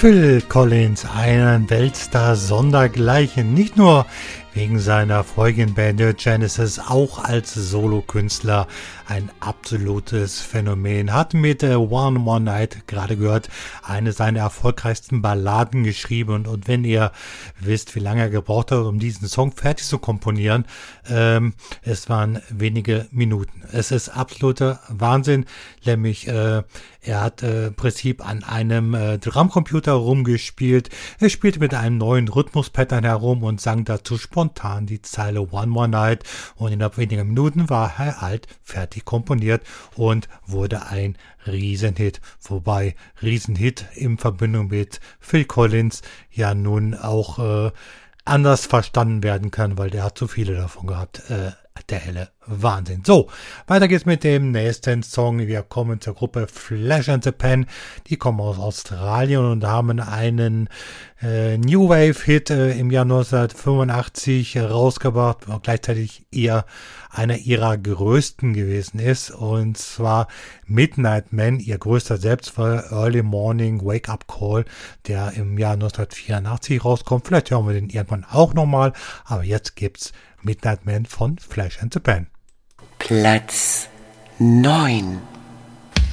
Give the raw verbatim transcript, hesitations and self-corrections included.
Phil Collins, einen Weltstar sondergleichen, nicht nur wegen seiner Folgenband Genesis, auch als Solokünstler ein absolutes Phänomen. Hat mit äh, One More Night, gerade gehört, eine seiner erfolgreichsten Balladen geschrieben. Und, und wenn ihr wisst, wie lange er gebraucht hat, um diesen Song fertig zu komponieren, ähm, es waren wenige Minuten. Es ist absoluter Wahnsinn, nämlich äh, er hat äh, im Prinzip an einem äh, Drumcomputer rumgespielt. Er spielte mit einem neuen Rhythmuspattern herum und sang dazu spontan die Zeile One More Night. Und innerhalb weniger Minuten war er halt fertig komponiert und wurde ein Riesenhit. Wobei Riesenhit in Verbindung mit Phil Collins ja nun auch äh, anders verstanden werden kann, weil der hat zu viele davon gehabt. Äh, der helle Wahnsinn. So, weiter geht's mit dem nächsten Song. Wir kommen zur Gruppe Flash and the Pan. Die kommen aus Australien und haben einen äh, New Wave Hit äh, im Jahr neunzehnhundertfünfundachtzig äh, rausgebracht, und gleichzeitig eher einer ihrer größten gewesen ist, und zwar Midnight Man. Ihr größter selbst war Early Morning Wake Up Call, der im Jahr neunzehnhundertvierundachtzig rauskommt. Vielleicht hören wir den irgendwann auch nochmal, aber jetzt gibt's Midnight Man von Flash and the Pan. Platz neun.